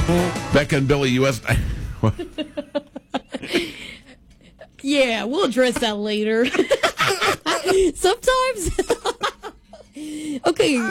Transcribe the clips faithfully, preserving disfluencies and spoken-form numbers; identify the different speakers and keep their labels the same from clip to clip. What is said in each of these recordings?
Speaker 1: Becca and Billy, U S
Speaker 2: Yeah, we'll address that later. Sometimes. Okay.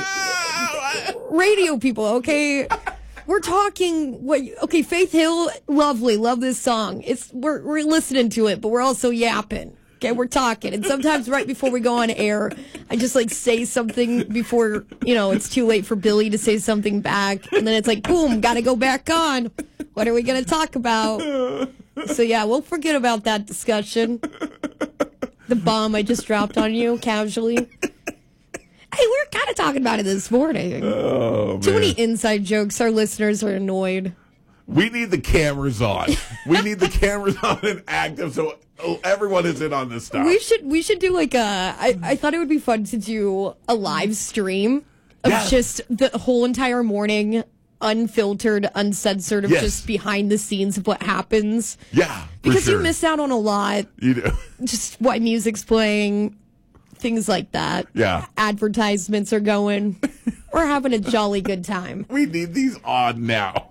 Speaker 2: Radio people, okay. We're talking what okay, Faith Hill, lovely, love this song. It's we're we're listening to it, but we're also yapping. Okay, we're talking. And sometimes right before we go on air, I just like say something before, you know, it's too late for Billy to say something back. And then it's like, boom, gotta go back on. What are we gonna talk about? So yeah, we'll forget about that discussion. The bomb I just dropped on you casually. Hey, we were kind of talking about it this morning.
Speaker 1: Oh,
Speaker 2: Too
Speaker 1: man.
Speaker 2: many inside jokes. Our listeners are annoyed.
Speaker 1: We need the cameras on. We need the cameras on and active so everyone is in on this stuff.
Speaker 2: We should we should do like a. I, I thought it would be fun to do a live stream of
Speaker 1: Yes.
Speaker 2: just the whole entire morning, unfiltered, uncensored, of
Speaker 1: Yes.
Speaker 2: just behind the scenes of what happens.
Speaker 1: Yeah, for
Speaker 2: Because
Speaker 1: sure.
Speaker 2: you miss out on a lot.
Speaker 1: You do.
Speaker 2: Just what music's playing, things like that.
Speaker 1: Yeah.
Speaker 2: Advertisements are going. We're having a jolly good time.
Speaker 1: We need these on now.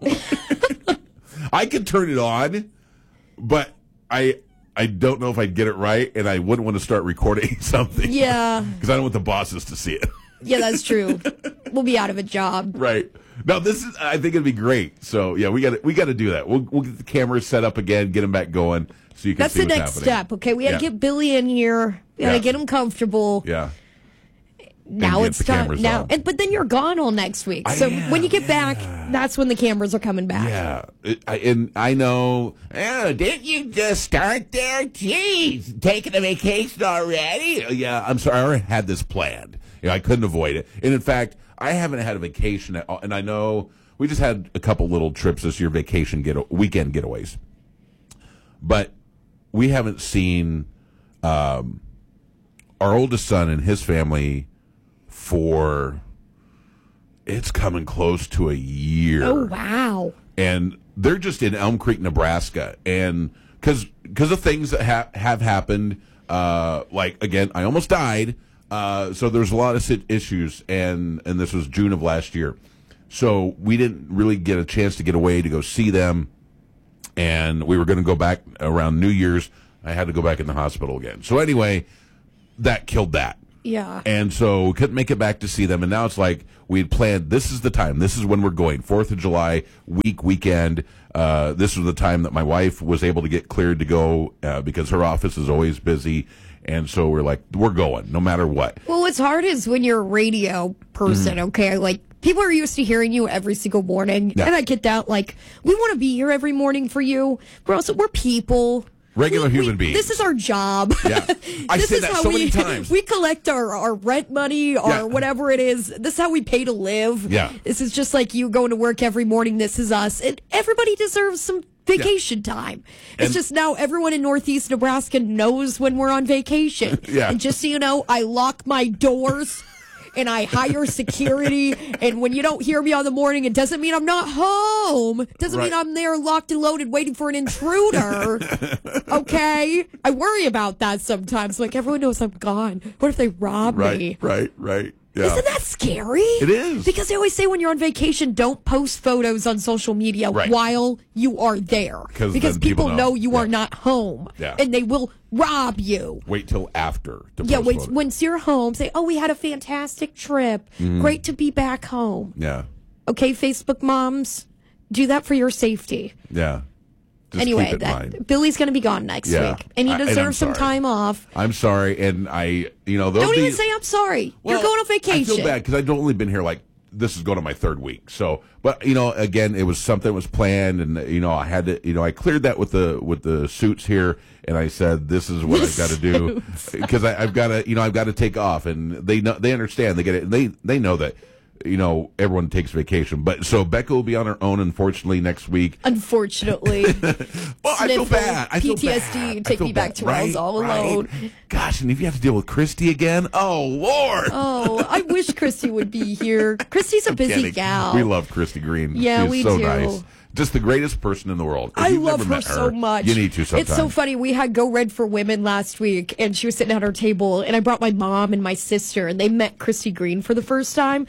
Speaker 1: I could turn it on, but I I don't know if I'd get it right, and I wouldn't want to start recording something.
Speaker 2: Yeah.
Speaker 1: Because I don't want the bosses to see it.
Speaker 2: Yeah, that's true. We'll be out of a job.
Speaker 1: Right. No, this is. I think it'd be great. So yeah, we got we got to do that. We'll we'll get the cameras set up again, get them back going, so you can
Speaker 2: That's
Speaker 1: see
Speaker 2: the
Speaker 1: what's
Speaker 2: next
Speaker 1: happening.
Speaker 2: step. Okay, we got to
Speaker 1: Yeah.
Speaker 2: get Billy in here. We got to
Speaker 1: Yeah.
Speaker 2: get him comfortable.
Speaker 1: Yeah.
Speaker 2: Now
Speaker 1: get
Speaker 2: it's
Speaker 1: the
Speaker 2: time.
Speaker 1: cameras
Speaker 2: Now,
Speaker 1: on.
Speaker 2: and, but then you're gone all next week.
Speaker 1: I
Speaker 2: So
Speaker 1: am,
Speaker 2: when you get
Speaker 1: yeah.
Speaker 2: back, that's when the cameras are coming back.
Speaker 1: Yeah, it, I, and I know. Oh, didn't you just start there? Jeez, taking a vacation already? Yeah, I'm sorry. I already had this planned. You know, I couldn't avoid it. And in fact, I haven't had a vacation at all. And I know we just had a couple little trips this year, vacation get weekend getaways. But we haven't seen um, our oldest son and his family for. It's coming close to a year.
Speaker 2: Oh wow!
Speaker 1: And they're just in Elm Creek, Nebraska, and because because of things that ha- have happened, uh, like again, I almost died. Uh, so there's a lot of sit- issues, and and this was June of last year, so we didn't really get a chance to get away to go see them, and we were going to go back around New Year's. I had to go back in the hospital again. So anyway, that killed that.
Speaker 2: Yeah.
Speaker 1: And so we couldn't make it back to see them. And now it's like we had planned, this is the time. This is when we're going. fourth of July, week, weekend. Uh, this was the time that my wife was able to get cleared to go uh, because her office is always busy. And so we're like, we're going no matter what.
Speaker 2: Well, what's hard is when you're a radio person,
Speaker 1: Mm-hmm.
Speaker 2: okay? Like, people are used to hearing you every single morning.
Speaker 1: Yeah.
Speaker 2: And I get that. Like, we want to be here every morning for you. We're also, we're people.
Speaker 1: Regular
Speaker 2: We- we-
Speaker 1: human beings.
Speaker 2: This is our job.
Speaker 1: Yeah. I
Speaker 2: This
Speaker 1: say
Speaker 2: is
Speaker 1: that
Speaker 2: how
Speaker 1: so
Speaker 2: we,
Speaker 1: many times.
Speaker 2: We collect our, our rent money or
Speaker 1: Yeah.
Speaker 2: whatever it is. This is how we pay to live.
Speaker 1: Yeah.
Speaker 2: This is just like you going to work every morning. This is us. And everybody deserves some vacation time. It's
Speaker 1: And-
Speaker 2: just now everyone in Northeast Nebraska knows when we're on vacation.
Speaker 1: Yeah.
Speaker 2: And just so you know, I lock my doors. And I hire security, and when you don't hear me on the morning, it doesn't mean I'm not home. It doesn't
Speaker 1: Right.
Speaker 2: mean I'm there locked and loaded waiting for an intruder. Okay? I worry about that sometimes. Like, everyone knows I'm gone. What if they rob
Speaker 1: Right,
Speaker 2: me?
Speaker 1: right, right. Yeah.
Speaker 2: Isn't that scary?
Speaker 1: It is.
Speaker 2: Because they always say when you're on vacation, don't post photos on social media
Speaker 1: Right.
Speaker 2: while you are there.
Speaker 1: 'Cause
Speaker 2: Because
Speaker 1: then people
Speaker 2: people
Speaker 1: know.
Speaker 2: know, you
Speaker 1: Yeah.
Speaker 2: are not home.
Speaker 1: Yeah.
Speaker 2: And they will rob you.
Speaker 1: Wait till after. To
Speaker 2: Yeah,
Speaker 1: post
Speaker 2: wait,
Speaker 1: photos.
Speaker 2: once you're home, say, oh, we had a fantastic trip.
Speaker 1: Mm-hmm.
Speaker 2: Great to be back home.
Speaker 1: Yeah,
Speaker 2: Okay, Facebook moms, do that for your safety.
Speaker 1: yeah. Just
Speaker 2: anyway,
Speaker 1: keep it in
Speaker 2: that,
Speaker 1: mind.
Speaker 2: Billy's going to be gone next
Speaker 1: Yeah.
Speaker 2: week. And he
Speaker 1: I- and I'm
Speaker 2: deserves some
Speaker 1: sorry.
Speaker 2: time off.
Speaker 1: I'm sorry, and I, you know, those
Speaker 2: Don't
Speaker 1: be,
Speaker 2: even say I'm sorry.
Speaker 1: Well,
Speaker 2: You're going on vacation.
Speaker 1: I feel bad because I've only been here like this is going to my third week. So, but you know, again, it was something that was planned, and you know, I had to, you know, I cleared that with the with the suits here, and I said, this is what I've got to do because I've got to, you know, I've got to take off, and they know, they understand, they get it, they they know that. You know, everyone takes vacation, but so Becca will be on her own, unfortunately, next week.
Speaker 2: Unfortunately.
Speaker 1: Well, I feel
Speaker 2: Sniffle,
Speaker 1: bad. I feel
Speaker 2: P T S D,
Speaker 1: bad. I
Speaker 2: take
Speaker 1: feel
Speaker 2: me back
Speaker 1: bad.
Speaker 2: to where I was all alone.
Speaker 1: Gosh, and if you have to deal with Christy again, oh Lord!
Speaker 2: Oh, I wish Christy would be here. Christy's a busy
Speaker 1: Kidding.
Speaker 2: gal.
Speaker 1: We love Christy Green.
Speaker 2: Yeah,
Speaker 1: She's
Speaker 2: we
Speaker 1: so
Speaker 2: do.
Speaker 1: nice. Just the greatest person in the world. If
Speaker 2: I
Speaker 1: you've
Speaker 2: love
Speaker 1: never
Speaker 2: her
Speaker 1: met
Speaker 2: so much.
Speaker 1: You need to sometime.
Speaker 2: It's so funny. We had Go Red for Women last week, and she was sitting at our table, and I brought my mom and my sister, and they met Christy Green for the first time. A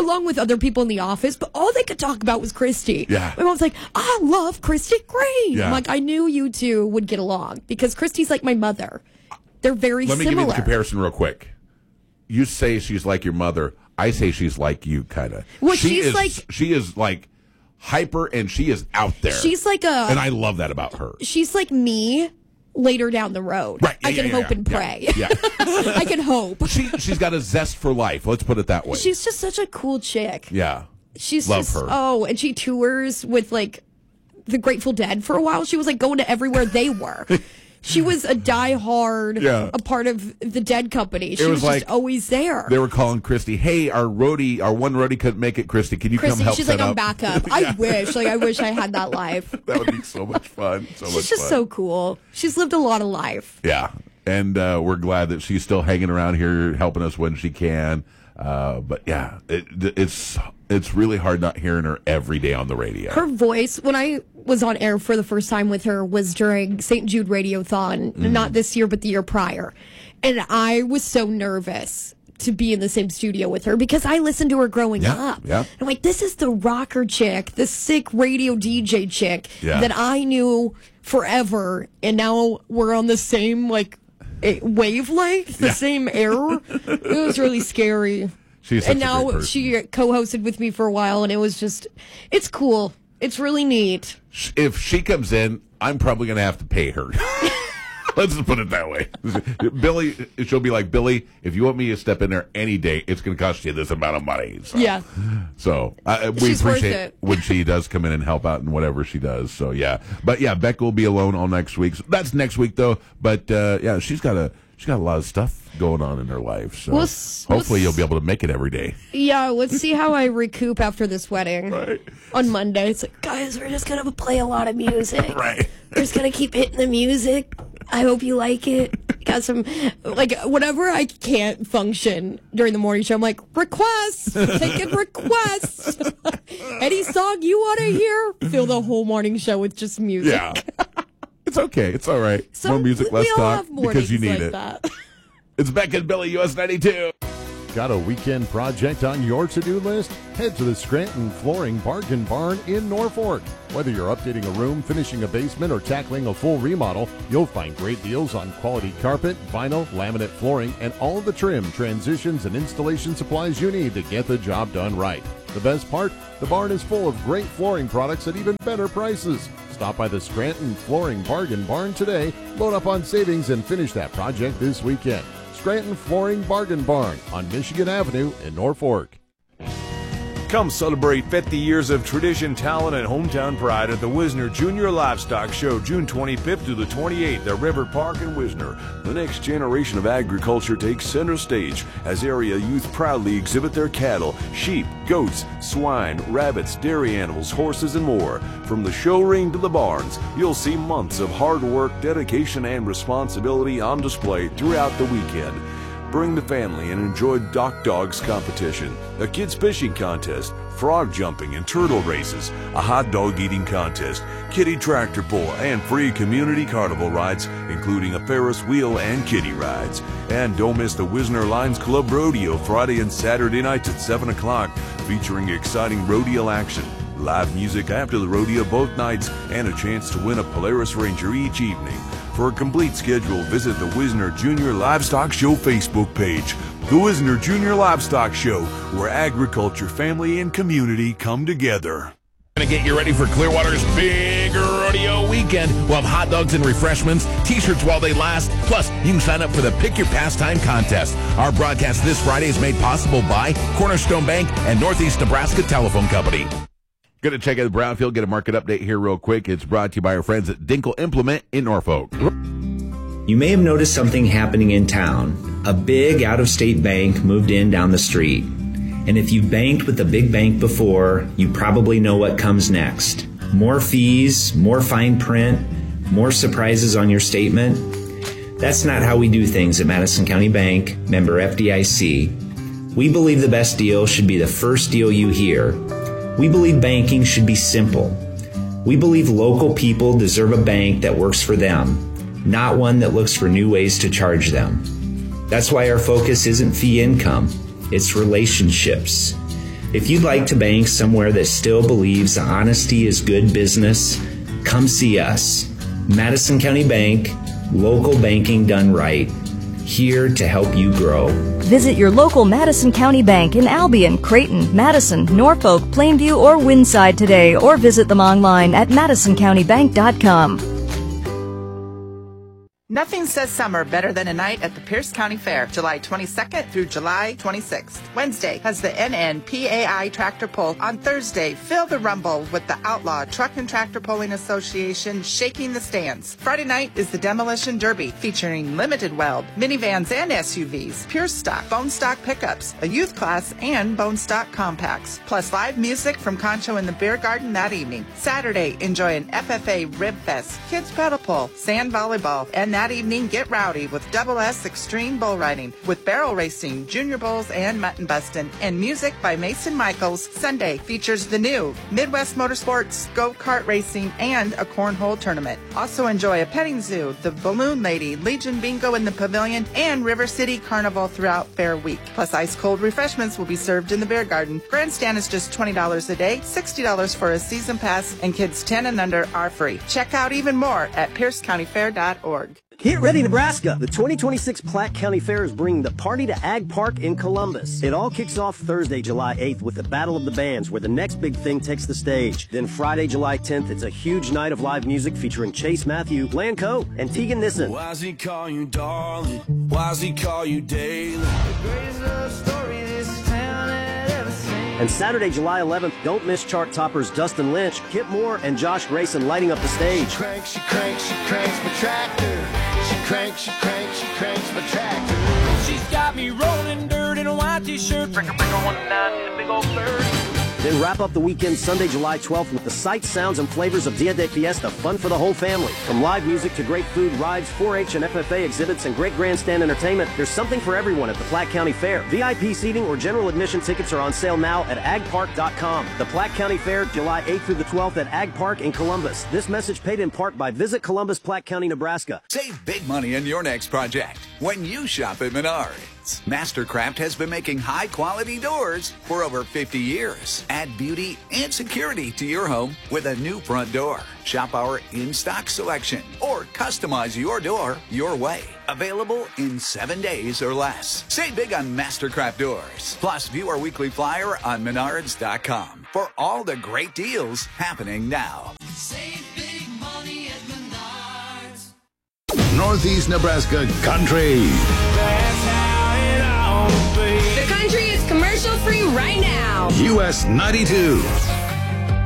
Speaker 2: along with other people in the office, but all they could talk about was Christy.
Speaker 1: Yeah.
Speaker 2: My mom's like, I love Christy Green.
Speaker 1: Yeah.
Speaker 2: I'm like, I knew you two would get along because Christy's like my mother. They're very
Speaker 1: Let me
Speaker 2: similar.
Speaker 1: give you the comparison real quick. You say she's like your mother. I say she's like you, kind of.
Speaker 2: Well,
Speaker 1: she
Speaker 2: she's
Speaker 1: is,
Speaker 2: like-
Speaker 1: she is like hyper, and she is out there.
Speaker 2: She's like a...
Speaker 1: And I love that about her.
Speaker 2: She's like me later down the road.
Speaker 1: Right. Yeah,
Speaker 2: I can
Speaker 1: yeah,
Speaker 2: hope
Speaker 1: yeah,
Speaker 2: and pray.
Speaker 1: Yeah.
Speaker 2: I can hope.
Speaker 1: she, she's got a zest for life. Let's put it that way.
Speaker 2: She's just such a cool chick.
Speaker 1: yeah.
Speaker 2: She's
Speaker 1: Love
Speaker 2: just,
Speaker 1: her.
Speaker 2: Oh, and she tours with like the Grateful Dead for a while. She was like going to everywhere they were. She was a diehard,
Speaker 1: Yeah.
Speaker 2: a part of the Dead Company. She
Speaker 1: was
Speaker 2: was,
Speaker 1: like-
Speaker 2: just always there.
Speaker 1: They were calling Christy, hey, our roadie, our one roadie couldn't make it, Christy. Can you
Speaker 2: Christy,
Speaker 1: come help
Speaker 2: she's
Speaker 1: set
Speaker 2: like, I'm
Speaker 1: up?
Speaker 2: back up. I wish, like, I wish I had that life.
Speaker 1: That would be so much fun. So
Speaker 2: She's
Speaker 1: much
Speaker 2: just
Speaker 1: fun.
Speaker 2: so cool. She's lived a lot of life.
Speaker 1: Yeah. And uh, we're glad that she's still hanging around here, helping us when she can. Uh, but yeah, it, it's it's really hard not hearing her every day on the radio.
Speaker 2: Her voice, when I was on air for the first time with her, was during Saint Jude Radiothon,
Speaker 1: Mm-hmm.
Speaker 2: not this year, but the year prior. And I was so nervous to be in the same studio with her because I listened to her growing
Speaker 1: Yeah,
Speaker 2: up.
Speaker 1: yeah.
Speaker 2: I'm like, this is the rocker chick, the sick radio D J chick
Speaker 1: Yeah.
Speaker 2: that I knew forever. And now we're on the same, like, eh, wavelength, the
Speaker 1: Yeah.
Speaker 2: same error. It was really scary.
Speaker 1: She's such
Speaker 2: And
Speaker 1: a
Speaker 2: now
Speaker 1: great person.
Speaker 2: she co-hosted with me for a while, and it was just, it's cool. It's really neat.
Speaker 1: If she comes in, I'm probably going to have to pay her. Let's just put it that way. Billy, she'll be like, Billy, if you want me to step in there any day, it's going to cost you this amount of money. So,
Speaker 2: Yeah.
Speaker 1: So uh, we
Speaker 2: She's worth
Speaker 1: appreciate
Speaker 2: it.
Speaker 1: when she does come in and help out in whatever she does. So yeah, but yeah, Becca will be alone all next week. So that's next week though. But uh, yeah, she's got a she's got a lot of stuff going on in her life. So
Speaker 2: We'll s- we'll
Speaker 1: hopefully
Speaker 2: s-
Speaker 1: you'll be able to make it every day.
Speaker 2: Yeah, let's see how I recoup after this wedding
Speaker 1: Right.
Speaker 2: on Monday. It's like, guys, we're just going to play a lot of music.
Speaker 1: Right.
Speaker 2: We're just going to keep hitting the music. I hope you like it. Got some, like, whenever I can't function during the morning show, I'm like, requests, taking requests. Any song you want to hear, fill the whole morning show with just music.
Speaker 1: Yeah. It's okay. It's all right.
Speaker 2: So
Speaker 1: More music, less
Speaker 2: we all
Speaker 1: talk
Speaker 2: have mornings
Speaker 1: because you need
Speaker 2: like
Speaker 1: it.
Speaker 2: that.
Speaker 1: It's Becca and Billy, U S ninety-two.
Speaker 3: Got a weekend project on your to-do list? Head to the Scranton Flooring Bargain Barn in Norfolk. Whether you're updating a room, finishing a basement, or tackling a full remodel, you'll find great deals on quality carpet, vinyl, laminate flooring, and all of the trim, transitions, and installation supplies you need to get the job done right. The best part? The barn is full of great flooring products at even better prices. Stop by the Scranton Flooring Bargain Barn today, load up on savings, and finish that project this weekend. Scranton Flooring Bargain Barn on Michigan Avenue in Norfolk.
Speaker 4: Come celebrate fifty years of tradition, talent, and hometown pride at the Wisner Junior Livestock Show, June twenty-fifth to the twenty-eighth at River Park in Wisner. The next generation of agriculture takes center stage as area youth proudly exhibit their cattle, sheep, goats, swine, rabbits, dairy animals, horses, and more. From the show ring to the barns, you'll see months of hard work, dedication, and responsibility on display throughout the weekend. Bring the family and enjoy Dock Dogs competition, a kids fishing contest, frog jumping and turtle races, a hot dog eating contest, kiddie tractor pull, and free community carnival rides, including a Ferris wheel and kiddie rides. And don't miss the Wisner Lions Club Rodeo Friday and Saturday nights at seven o'clock, featuring exciting rodeo action, live music after the rodeo both nights, and a chance to win a Polaris Ranger each evening. For a complete schedule, visit the Wisner Junior Livestock Show Facebook page. The Wisner Junior Livestock Show, where agriculture, family, and community come together.
Speaker 1: Going to get you ready for Clearwater's big rodeo weekend. We'll have hot dogs and refreshments, t-shirts while they last. Plus, you can sign up for the Pick Your Pastime contest. Our broadcast this Friday is made possible by Cornerstone Bank and Northeast Nebraska Telephone Company. Going to check out the Brownfield, get a market update here real quick. It's brought to you by our friends at Dinkle Implement in Norfolk.
Speaker 5: You may have noticed something happening in town. A big out-of-state bank moved in down the street. And if you banked with a big bank before, you probably know what comes next. More fees, more fine print, more surprises on your statement. That's not how we do things at Madison County Bank, member F D I C. We believe the best deal should be the first deal you hear. We believe banking should be simple. We believe local people deserve a bank that works for them, not one that looks for new ways to charge them. That's why our focus isn't fee income, it's relationships. If you'd like to bank somewhere that still believes honesty is good business, come see us. Madison County Bank, local banking done right. Here to help you grow.
Speaker 6: Visit your local Madison County Bank in Albion, Creighton, Madison, Norfolk, Plainview, or Windside today, or visit them online at madison county bank dot com.
Speaker 7: Nothing says summer better than a night at the Pierce County Fair, July twenty-second through July twenty-sixth. Wednesday has the N N P A I Tractor Pull. On Thursday, feel the rumble with the Outlaw Truck and Tractor Pulling Association shaking the stands. Friday night is the Demolition Derby, featuring limited weld, minivans and S U Vs, pure stock, bone stock pickups, a youth class, and bone stock compacts. Plus live music from Concho in the Beer Garden that evening. Saturday, enjoy an F F A Rib Fest, kids pedal pull, sand volleyball, and that evening, get rowdy with Double S Extreme Bull Riding, with barrel racing, junior bulls, and mutton bustin', and music by Mason Michaels. Sunday features the new Midwest Motorsports, go-kart racing, and a cornhole tournament. Also enjoy a petting zoo, the Balloon Lady, Legion Bingo in the Pavilion, and River City Carnival throughout Fair Week. Plus ice-cold refreshments will be served in the Beer Garden. Grandstand is just twenty dollars a day, sixty dollars for a season pass, and kids ten and under are free. Check out even more at pierce county fair dot org.
Speaker 8: Get ready, Nebraska! The twenty twenty-six Platte County Fair is bringing the party to Ag Park in Columbus. It all kicks off Thursday, July eighth with the Battle of the Bands, where the next big thing takes the stage. Then Friday, July tenth, it's a huge night of live music featuring Chase Matthew, Lanco, and Tegan Nissen.
Speaker 9: Why's he call you darling? Why's he call you daily? The greatest love story this town had ever seen.
Speaker 8: And Saturday, July eleventh, don't miss chart toppers Dustin Lynch, Kip Moore, and Josh Grayson lighting up the stage.
Speaker 9: She cranks, she cranks, she cranks my tractor. She cranks, she cranks, she cranks my tractor. She's got me rolling dirt in a white t-shirt. Breaker, breaker, one nine in a big old bird.
Speaker 8: Then wrap up the weekend Sunday, July twelfth with the sights, sounds, and flavors of Dia de Fiesta, fun for the whole family. From live music to great food, rides, four H and F F A exhibits, and great grandstand entertainment, there's something for everyone at the Platte County Fair. V I P seating or general admission tickets are on sale now at ag park dot com. The Platte County Fair, July eighth through the twelfth at Ag Park in Columbus. This message paid in part by Visit Columbus, Platte County, Nebraska.
Speaker 10: Save big money on your next project when you shop at Menards. Mastercraft has been making high-quality doors for over fifty years. Add beauty and security to your home with a new front door. Shop our in-stock selection or customize your door your way. Available in seven days or less. Save big on Mastercraft doors. Plus, view our weekly flyer on menards dot com for all the great deals happening now.
Speaker 9: Save big money at Menards.
Speaker 11: Northeast Nebraska Country.
Speaker 9: That's how it ought to be.
Speaker 12: The country is commercial free right now.
Speaker 11: U S ninety-two.